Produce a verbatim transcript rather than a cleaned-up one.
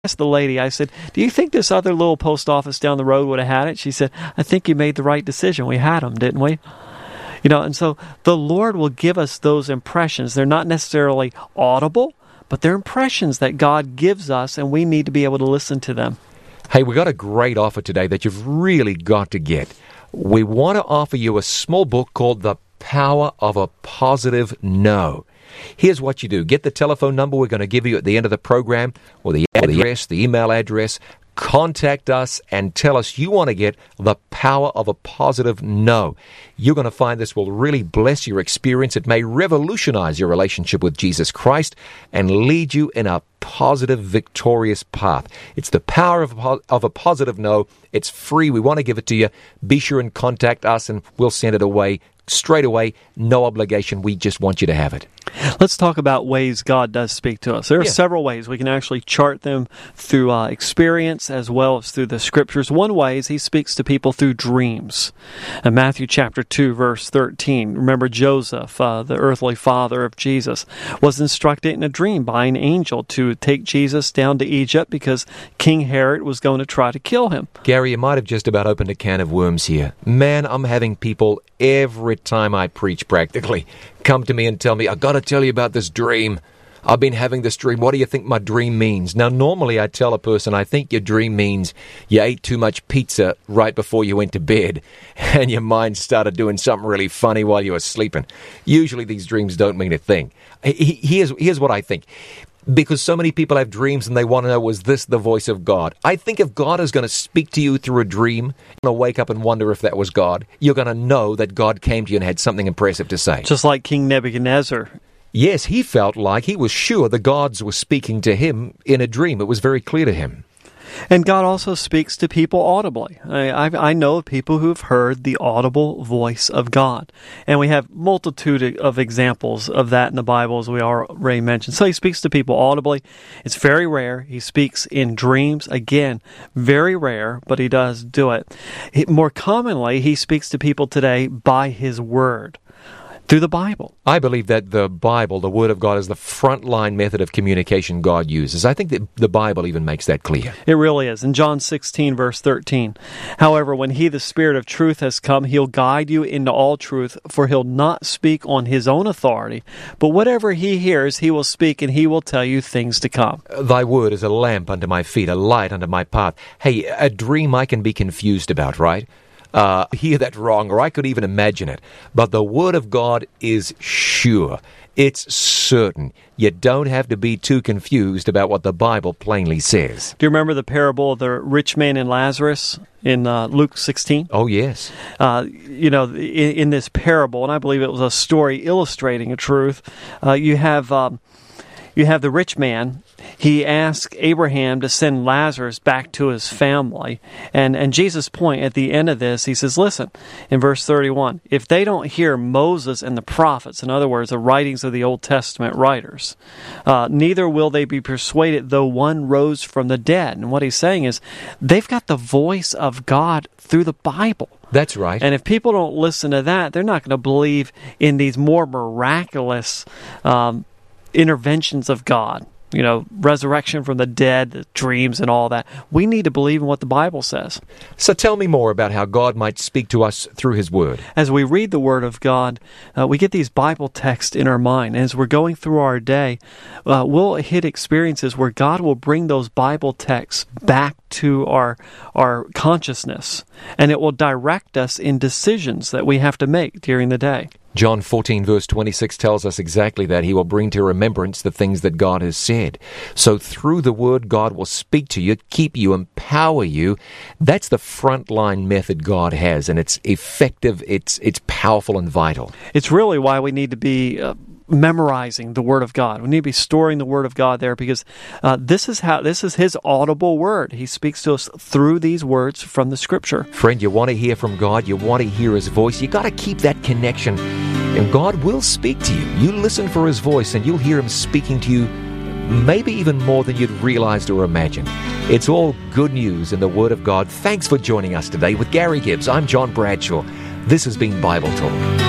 asked the lady, I said, do you think this other little post office down the road would have had it? She said, I think you made the right decision. We had them, didn't we? You know, and so the Lord will give us those impressions. They're not necessarily audible, but they're impressions that God gives us, and we need to be able to listen to them. Hey, we got a great offer today that you've really got to get. We want to offer you a small book called The Power of a Positive No. Here's what you do. Get the telephone number we're going to give you at the end of the program, or the address, the email address. Contact us and tell us you want to get The Power of a Positive No. You're going to find this will really bless your experience. It may revolutionize your relationship with Jesus Christ and lead you in a positive, victorious path. It's The Power of a, of a Positive No. It's free. We want to give it to you. Be sure and contact us, and we'll send it away straight away. No obligation. We just want you to have it. Let's talk about ways God does speak to us. There are Yeah. several ways. We can actually chart them through uh, experience as well as through the Scriptures. One way is He speaks to people through dreams. In Matthew chapter two, verse thirteen, remember Joseph, uh, the earthly father of Jesus, was instructed in a dream by an angel to take Jesus down to Egypt because King Herod was going to try to kill him. Gary, you might have just about opened a can of worms here. Man, I'm having people every time I preach practically come to me and tell me, I got to tell you about this dream. I've been having this dream. What do you think my dream means? Now, normally I tell a person, I think your dream means you ate too much pizza right before you went to bed and your mind started doing something really funny while you were sleeping. Usually these dreams don't mean a thing. Here's, here's what I think. Because so many people have dreams and they want to know, was this the voice of God? I think if God is going to speak to you through a dream, you're going to wake up and wonder if that was God. You're going to know that God came to you and had something impressive to say. Just like King Nebuchadnezzar. Yes, he felt like he was sure the gods were speaking to him in a dream. It was very clear to him. And God also speaks to people audibly. I, I, I know of people who have heard the audible voice of God. And we have multitude of examples of that in the Bible, as we already mentioned. So He speaks to people audibly. It's very rare. He speaks in dreams. Again, very rare, but He does do it. He, more commonly, He speaks to people today by His Word, through the Bible. I believe that the Bible, the Word of God, is the frontline method of communication God uses. I think that the Bible even makes that clear. It really is. In John sixteen, verse thirteen, however, when He, the Spirit of truth, has come, He'll guide you into all truth, for He'll not speak on His own authority, but whatever He hears, He will speak, and He will tell you things to come. Thy word is a lamp unto my feet, a light unto my path. Hey, a dream I can be confused about, right? Uh, hear that wrong, or I could even imagine it. But the Word of God is sure. It's certain. You don't have to be too confused about what the Bible plainly says. Do you remember the parable of the rich man and Lazarus in uh, Luke sixteen? Oh, yes. Uh, you know, in, in this parable, and I believe it was a story illustrating a truth, uh, you have um, you have the rich man. He asked Abraham to send Lazarus back to his family. And, and Jesus' point at the end of this, He says, listen, in verse thirty-one, if they don't hear Moses and the prophets, in other words, the writings of the Old Testament writers, uh, neither will they be persuaded though one rose from the dead. And what He's saying is, they've got the voice of God through the Bible. That's right. And if people don't listen to that, they're not going to believe in these more miraculous um, interventions of God. You know, resurrection from the dead, the dreams and all that. We need to believe in what the Bible says. So tell me more about how God might speak to us through His Word. As we read the Word of God, uh, we get these Bible texts in our mind. And as we're going through our day, uh, we'll hit experiences where God will bring those Bible texts back to our, our consciousness. And it will direct us in decisions that we have to make during the day. John fourteen, verse twenty-six tells us exactly that. He will bring to remembrance the things that God has said. So through the Word, God will speak to you, keep you, empower you. That's the frontline method God has, and it's effective, it's it's powerful and vital. It's really why we need to be uh, memorizing the Word of God. We need to be storing the Word of God there, because uh, this is how this is His audible Word. He speaks to us through these words from the Scripture. Friend, you want to hear from God, you want to hear His voice, you got to keep that connection, and God will speak to you. You listen for His voice, and you'll hear Him speaking to you maybe even more than you'd realized or imagined. It's all good news in the Word of God. Thanks for joining us today with Gary Gibbs. I'm John Bradshaw. This has been Bible Talk.